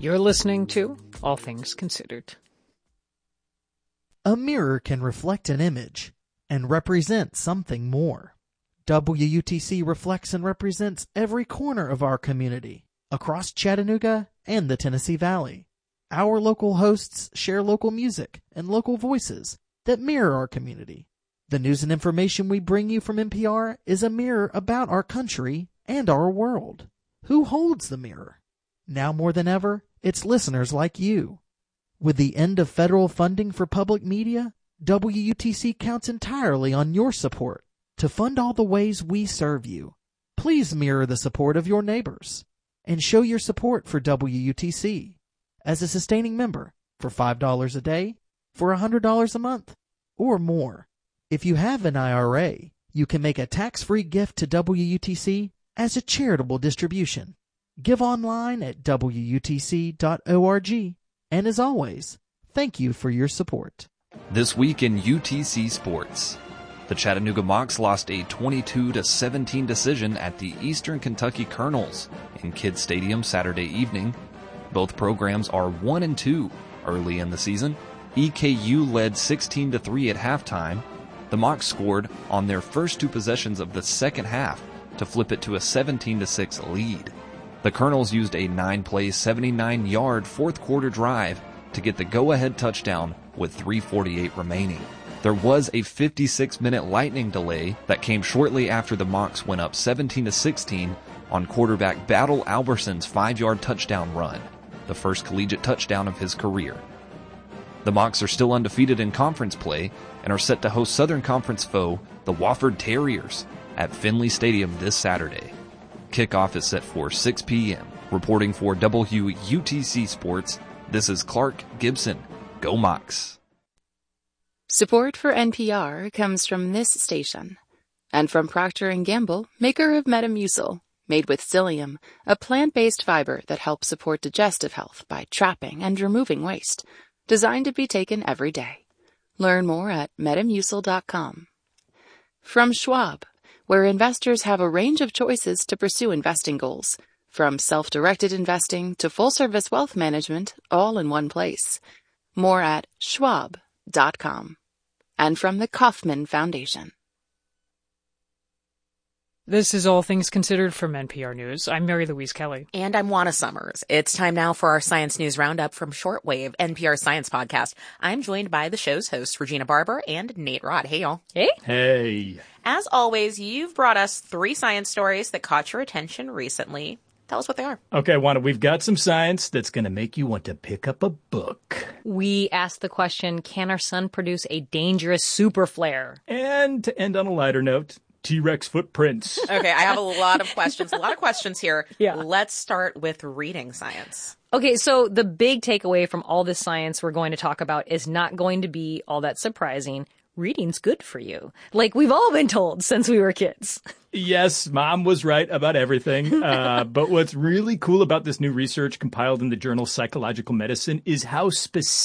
You're listening to All Things Considered. A mirror can reflect an image and represent something more. WUTC reflects and represents every corner of our community, across Chattanooga and the Tennessee Valley. Our local hosts share local music and local voices that mirror our community. The news and information we bring you from NPR is a mirror about our country and our world. Who holds the mirror? Now more than ever, it's listeners like you. With the end of federal funding for public media, WUTC counts entirely on your support to fund all the ways we serve you. Please mirror the support of your neighbors and show your support for WUTC as a sustaining member for $5 a day, for $100 a month, or more. If you have an IRA, you can make a tax-free gift to WUTC as a charitable distribution. Give online at WUTC.org. And as always, thank you for your support. This week in UTC Sports, the Chattanooga Mocs lost a 22-17 decision at the Eastern Kentucky Colonels in Kidd Stadium Saturday evening. Both programs are 1-2 early in the season. EKU led 16-3 at halftime. The Mocs scored on their first two possessions of the second half to flip it to a 17-6 lead. The Colonels used a 9-play, 79-yard fourth-quarter drive to get the go-ahead touchdown with 3:48 remaining. There was a 56-minute lightning delay that came shortly after the Mocs went up 17-16 on quarterback Battle Alberson's 5-yard touchdown run, the first collegiate touchdown of his career. The Mocs are still undefeated in conference play and are set to host Southern Conference foe, the Wofford Terriers, at Finley Stadium this Saturday. Kickoff is set for 6 p.m. Reporting for WUTC Sports, this is Clark Gibson. Go Mocs. Support for NPR comes from this station and from Procter & Gamble, maker of Metamucil, made with psyllium, a plant-based fiber that helps support digestive health by trapping and removing waste, designed to be taken every day. Learn more at metamucil.com. From Schwab, where investors have a range of choices to pursue investing goals, from self-directed investing to full-service wealth management, all in one place. More at schwab.com. And from the Kauffman Foundation. This is All Things Considered from NPR News. I'm Mary Louise Kelly. And I'm Juana Summers. It's time now for our Science News Roundup from Shortwave, NPR Science Podcast. I'm joined by the show's hosts, Regina Barber and Nate Rott. Hey, y'all. Hey. Hey. As always, you've brought us 3 science stories that caught your attention recently. Tell us what they are. Okay, Juana, we've got some science that's going to make you want to pick up a book. We asked the question, can our sun produce a dangerous super flare? And to end on a lighter note, T-Rex footprints. Okay, I have a lot of questions here. Yeah. Let's start with reading science. Okay, so the big takeaway from all this science we're going to talk about is not going to be all that surprising. Reading's good for you. Like we've all been told since we were kids. Yes, Mom was right about everything. But what's really cool about this new research compiled in the journal Psychological Medicine is how specific